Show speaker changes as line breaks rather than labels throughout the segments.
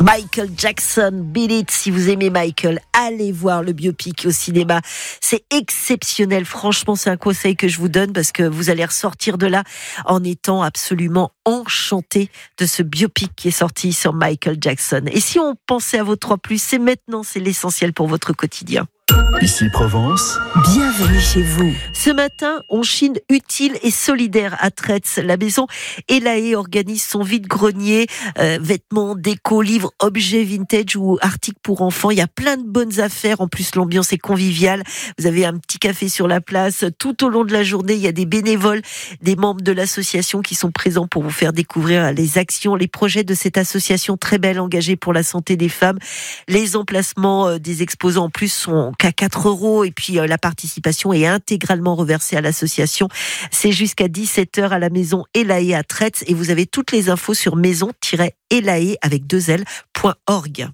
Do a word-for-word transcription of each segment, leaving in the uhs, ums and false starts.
Michael Jackson, Beat It. Si vous aimez Michael, allez voir le biopic au cinéma. C'est exceptionnel. Franchement, c'est un conseil que je vous donne parce que vous allez ressortir de là en étant absolument enchanté de ce biopic qui est sorti sur Michael Jackson. Et si on pensait à vos trois plus, c'est maintenant, c'est l'essentiel pour votre quotidien.
Ici Provence.
Bienvenue chez vous. Ce matin, on chine utile et solidaire à Tretz. La maison Elaé organise son vide-grenier, euh, vêtements, déco, livres, objets vintage ou articles pour enfants. Il y a plein de bonnes affaires. En plus, l'ambiance est conviviale. Vous avez un petit café sur la place. Tout au long de la journée, il y a des bénévoles, des membres de l'association qui sont présents pour vous faire découvrir les actions, les projets de cette association très belle, engagée pour la santé des femmes. Les emplacements des exposants en plus sont qu'à quatre euros et puis euh, la participation est intégralement reversée à l'association. C'est jusqu'à dix-sept heures à la maison Elaé à Tretz et vous avez toutes les infos sur maison-elaé avec deux L point org.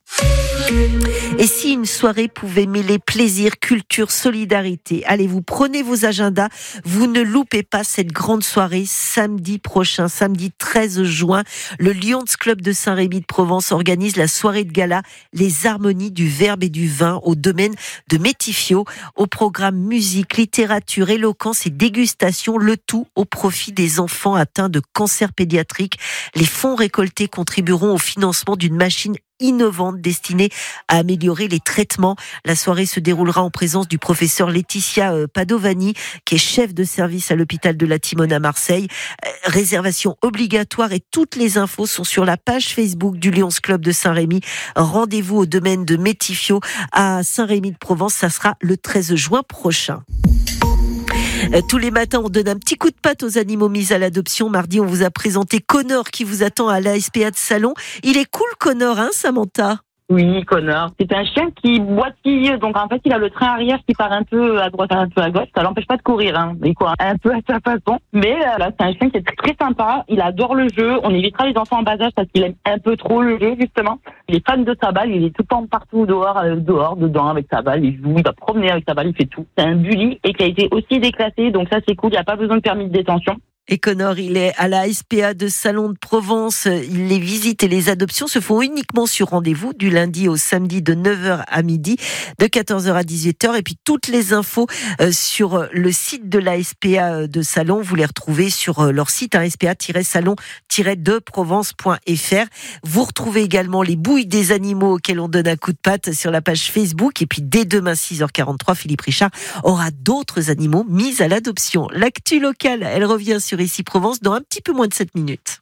Et si une soirée pouvait mêler plaisir, culture, solidarité, allez, vous prenez vos agendas, vous ne loupez pas cette grande soirée samedi prochain, samedi treize juin. Le Lions Club de Saint-Rémy de Provence organise la soirée de gala Les Harmonies du Verbe et du Vin au domaine de Métifio. Au programme musique, littérature, éloquence et dégustation, le tout au profit des enfants atteints de cancer pédiatrique. Les fonds récoltés contribueront au financement d'une machine innovante destinée à améliorer les traitements. La soirée se déroulera en présence du professeur Laetitia Padovani, qui est chef de service à l'hôpital de la Timone à Marseille. Réservation obligatoire et toutes les infos sont sur la page Facebook du Lions Club de Saint-Rémy. Rendez-vous au domaine de Métifio à Saint-Rémy de Provence. Ça sera le treize juin prochain. Tous les matins, on donne un petit coup de patte aux animaux mis à l'adoption. Mardi, on vous a présenté Connor qui vous attend à l'A S P A de Salon. Il est cool, Connor, hein, Samantha ?
Oui, Connor. C'est un chien qui boitille, donc en fait, il a le train arrière qui part un peu à droite, un peu à gauche. Ça l'empêche pas de courir, hein. Il court un peu à sa façon. Mais euh, là, c'est un chien qui est très, très sympa. Il adore le jeu. On évitera les enfants en bas âge parce qu'il aime un peu trop le jeu, justement. Il est fan de sa balle. Il est tout le temps partout dehors, euh, dehors, dedans avec sa balle. Il joue, il va promener avec sa balle, il fait tout. C'est un bully et qui a été aussi déclassé, donc ça, c'est cool. Il n'y a pas besoin de permis de détention.
Et Connor, il est à la S P A de Salon de Provence. Les visites et les adoptions se font uniquement sur rendez-vous du lundi au samedi de neuf heures à midi, de quatorze heures à dix-huit heures. Et puis toutes les infos sur le site de la S P A de Salon, vous les retrouvez sur leur site hein, s p a tiret salon tiret de provence point f r. Vous retrouvez également les bouilles des animaux auxquels on donne un coup de patte sur la page Facebook. Et puis dès demain six heures quarante-trois, Philippe Richard aura d'autres animaux mis à l'adoption. L'actu locale, elle revient sur Ici Provence dans un petit peu moins de sept minutes.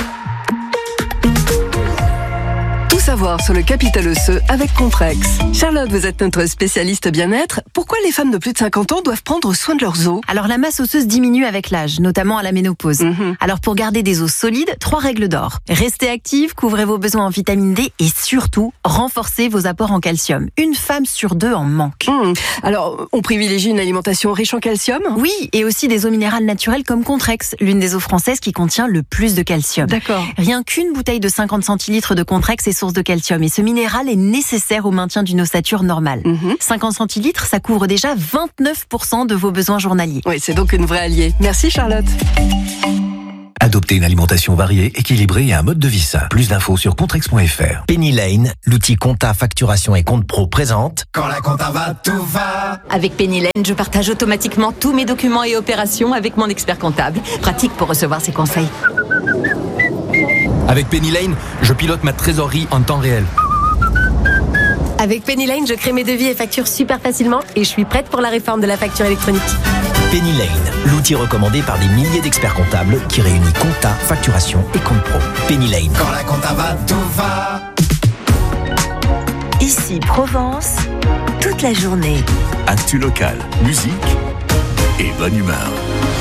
Tout savoir sur le capital osseux avec Comprex. Charlotte, vous êtes notre spécialiste bien-être. Pourquoi les femmes de plus de cinquante ans doivent prendre soin de leurs os ?
Alors la masse osseuse diminue avec l'âge, notamment à la ménopause.
Mmh.
Alors pour garder des os solides, trois règles d'or. Restez active, couvrez vos besoins en vitamine D et surtout, renforcez vos apports en calcium. Une femme sur deux en manque.
Mmh. Alors, on privilégie une alimentation riche en calcium ?
Oui, et aussi des eaux minérales naturelles comme Contrex, l'une des eaux françaises qui contient le plus de calcium.
D'accord.
Rien qu'une bouteille de cinquante centilitres de Contrex est source de calcium et ce minéral est nécessaire au maintien d'une ossature normale.
Mmh.
cinquante centilitres, ça couvre déjà vingt-neuf pour cent de vos besoins journaliers.
Oui, c'est donc une vraie alliée. Merci Charlotte.
Adoptez une alimentation variée, équilibrée et un mode de vie sain. Plus d'infos sur contrex point f r.
Penny Lane, l'outil compta, facturation et compte pro présente.
Quand la compta va, tout va.
Avec Penny Lane, je partage automatiquement tous mes documents et opérations avec mon expert comptable. Pratique pour recevoir ses conseils.
Avec Penny Lane, je pilote ma trésorerie en temps réel.
Avec Penny Lane, je crée mes devis et factures super facilement et je suis prête pour la réforme de la facture électronique.
Penny Lane, l'outil recommandé par des milliers d'experts comptables qui réunit compta, facturation et compte pro. Penny Lane.
Quand la compta va, tout va.
Ici Provence, toute la journée.
Actu local, musique et bonne humeur.